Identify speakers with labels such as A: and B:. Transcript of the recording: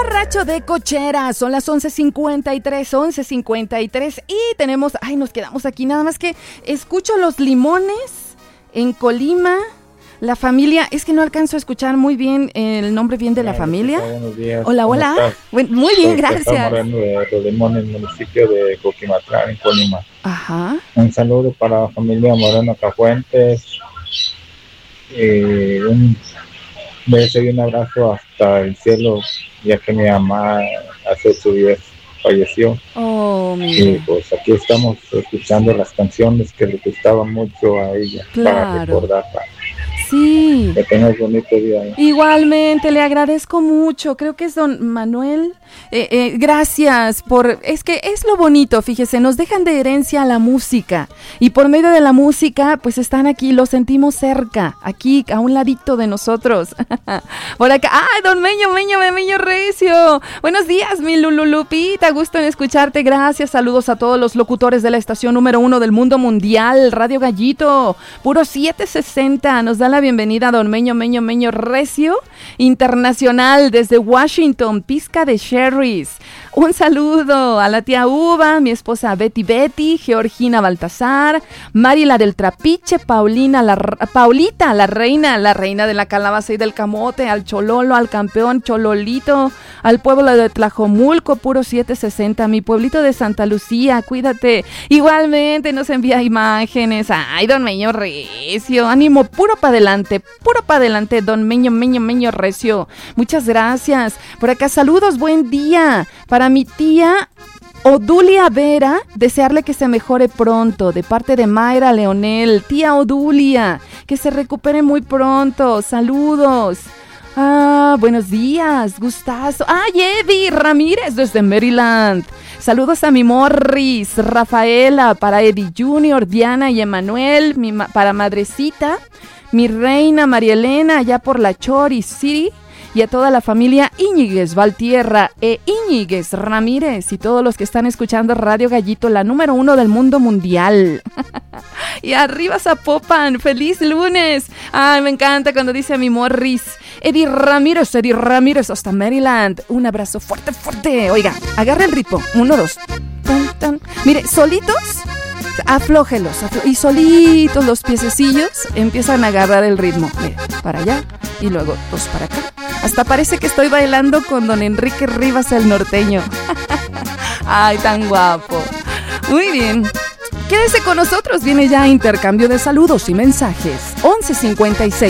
A: Borracho de cochera, son las 11:53 y tenemos, nos quedamos aquí, nada más que escucho los limones en Colima, la familia, es que no alcanzo a escuchar muy bien el nombre bien de la familia.
B: Buenos días.
A: Hola. Muy bien, gracias.
B: Moreno de Los Limones, municipio de Coquimatlán, en Colima.
A: Ajá.
B: Un saludo para la familia Moreno Cafuentes. Un beso y un abrazo hasta el cielo, ya que mi mamá hace 8 días falleció. Y pues aquí estamos escuchando las canciones que le gustaban mucho a ella, para recordarla.
A: Sí.
B: Que tengas bonito día.
A: Igualmente, le agradezco mucho. Creo que es don Manuel. Gracias es que es lo bonito, fíjese, nos dejan de herencia la música y por medio de la música pues están aquí, los sentimos cerca, aquí a un ladito de nosotros. Por acá, don Meño Recio. Buenos días, mi Lulupita, gusto en escucharte, gracias, saludos a todos los locutores de la estación número 1 del mundo mundial, Radio Gallito, puro 760, nos da la bienvenida don Meño Recio, internacional desde Washington, pizca de cherries. Un saludo a la tía Uva, mi esposa Betty, Georgina Baltasar, Mari la del Trapiche, Paulita, la reina de la calabaza y del camote, al Chololo, al campeón Chololito, al pueblo de Tlajomulco, puro 760, mi pueblito de Santa Lucía, cuídate. Igualmente nos envía imágenes. Ay, don Meño Recio, ánimo, puro para adelante, don Meño Recio. Muchas gracias. Por acá saludos, buen día. Para mi tía Odulia Vera, desearle que se mejore pronto, de parte de Mayra Leonel. Tía Odulia, que se recupere muy pronto. Saludos. Buenos días, gustazo. Eddie Ramírez desde Maryland. Saludos a mi Morris, Rafaela, para Eddie Junior, Diana y Emanuel, para Madrecita, mi reina María Elena, allá por la Chori City. Y a toda la familia Íñiguez Valtierra Íñiguez Ramírez y todos los que están escuchando Radio Gallito, la número 1 del mundo mundial. Y arriba Zapopan, feliz lunes. Me encanta cuando dice a mi Morris, Eddie Ramírez hasta Maryland. Un abrazo fuerte. Oiga, agarra el ritmo, 1, 2. Mire, solitos, aflójelos y solitos los piececillos empiezan a agarrar el ritmo. Mira, para allá y luego 2 para acá. Hasta parece que estoy bailando con don Enrique Rivas el norteño. Ay, tan guapo. Muy bien. Quédese con nosotros, viene ya intercambio de saludos y mensajes. 11:56.